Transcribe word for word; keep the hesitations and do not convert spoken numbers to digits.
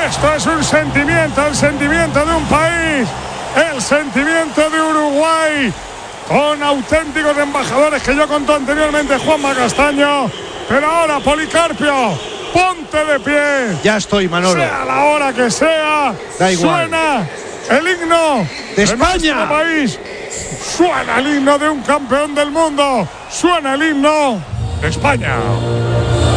Esto es un sentimiento, el sentimiento de un país, el sentimiento de Uruguay, con auténticos embajadores que yo conté anteriormente, Juanma Castaño, pero ahora Policarpio, ponte de pie. Ya estoy, Manolo. Sea la hora que sea, da igual. Suena el himno de España. De país. Suena el himno de un campeón del mundo. Suena el himno de España.